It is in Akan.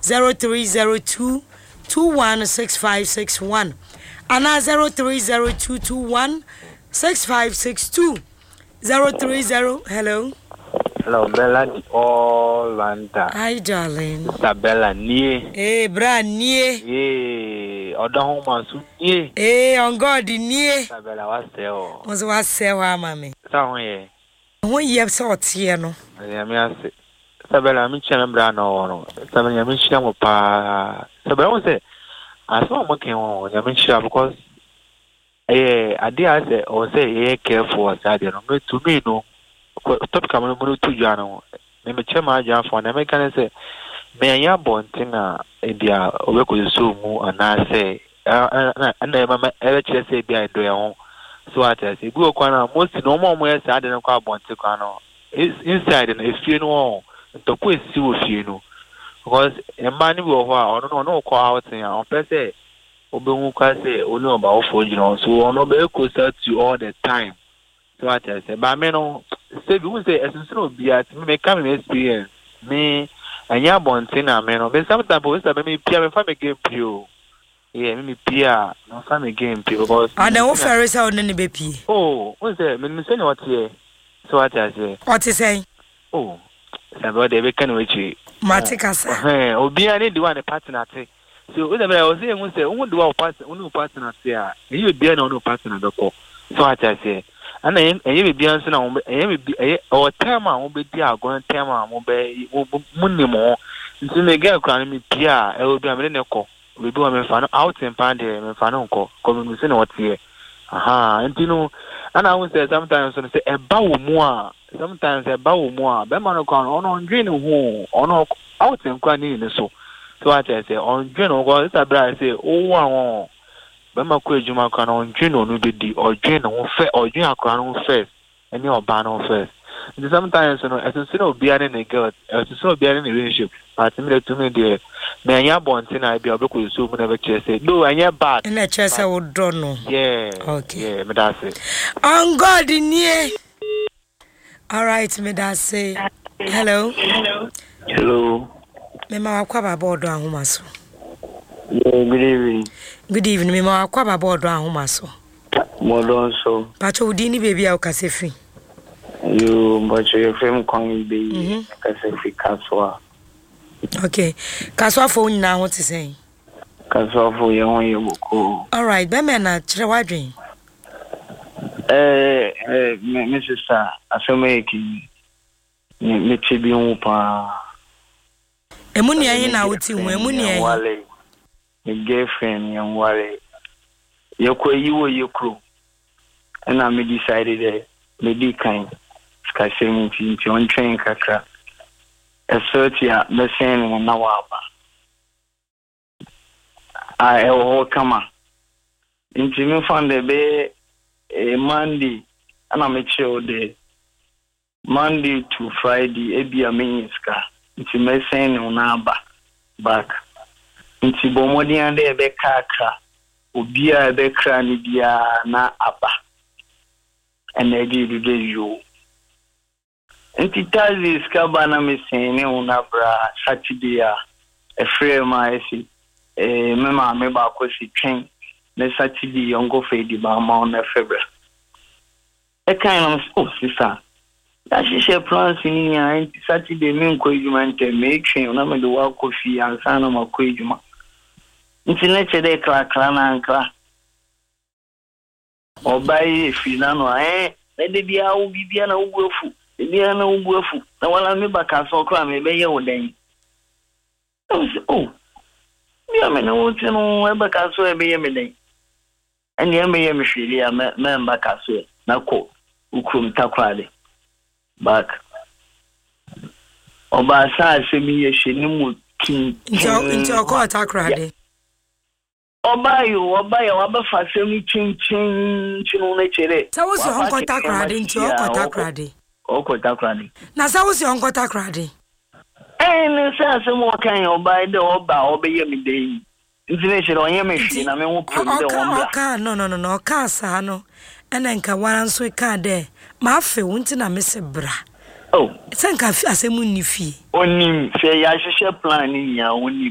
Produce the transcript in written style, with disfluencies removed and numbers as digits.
0302 216561 and 0302216562 030. Hello, Bella Orlando. Hi, darling. Bella nie. Hey, brand nie. Hey, Odon Masu nie. Hey, on God nie. Bella was there. Was say, mammy. Somewhere. When you have sort here, no. Sabella, I'm Channel Brano. Sabella, I'm Channel Pa. Sabella say, I saw working on Yamin because I did or say, careful as I did not to me, no. Stop coming to Jano. Name Chema Jan for an American say, may I born Tina India work with Sumu and I say, and never ever say they are doing. So I tell you, go on most normal ways I didn't call Bonticano. It's inside and if you know, the quiz you know. Because a man will no call out on per se. Obemuka say, only about 4 so on no closer to all the time. So I tell you, but I mean, say, we say, as soon as be at me, come experience me, and ya Bontina, man, but sometimes we say, me, Pierre, if I make game pure. Yeah, me Pierre, no family game pure. And the offer is out in the baby. Oh, what's that? Me say what here? So what I say? What is saying? Oh, somebody we can reach you. Maticasa. Hey, Obi, I need to want a partner. So whatever I was saying, we say, who do our partner say? You be no partner, doctor. So what I say? And you be answering on or term on be dear going term on be money more. Until me get crown me Pierre, I will be a minute. We do a fan out in Pandy and Fanonco, coming to what here. Aha, and you know, and I would say sometimes say a bow more, sometimes a bow more, Bemano on drain home, on out in Quani so. So I say on general, it's a bride say, oh, wow. Bema Juma can on Juno no be or Juno or Juna crown first, and your banner first. Sometimes, you know, as a son of being a girl, as a son of being in a relationship, but similar to me, dear, may I born sin I be able to so never say, no, and you're bad. And a chess I would don't know. Yeah, okay, yeah, but that's it. On God in here. All right, me that say, hello. Hello. Mema kwaba board on humaso. Good evening. Good evening, Mema kwaba board on humaso. Modon so. Pacho udini baby au kasefi. You but your friend calling be kasefi kaswa. Okay. Kaswa for nyina ho te say. Kaswa for your own yoko. All right, be me na kire wadwen. Mrs. Sir, asomeki. Me tibi un pa. Emuni ayi na uti hu emuni ayi. My girlfriend young wale. You crew. And I me decided that maybe kind skasemi on train kakra. A searchia the same one now. I all come up. Into me found the bay a Monday and I make sure the Monday to Friday a be a miniska. Into me saying on our back. Nti bomodi ande ebe kakra obia ebe kra ni bia na aba ene di yo nti tazi skaba na mesene una bra Saturday a efre ma esi mema me ba ko si twen na Saturday yongo fe di ba ma na febra e kan na oh sister that she share plans in ya Saturday me nko ejuma nte me twen na me do wa kofi ansa na ma ko ejuma. Internet de kra na nkra obai fina no na de bia wo bibia na uguafu bibia na uguafu na wala me baka so kra me be ye wodan oh bia me na wote no e baka so e be ye me dan ene e me ye me hweli a me baka so na ko ukrum takwade back oba sa se mi ye hweni mu kin into ko takrade. Obayo, wabafa semi chin chinu na chere. Sa wo si honko takrade nti oko takrade. Na sa wo si honko takrade. Ne sa se mo kan obay de obeye mi dey. Nti ne chere onye me hwi na me wo pom de wonda. Oka no oka sa no. Ena nka waran so ka de. Ma afe wo nti na me se bra. Oh, senka asemu ni fie. Onim se ya hwehwe plan ni ya onim.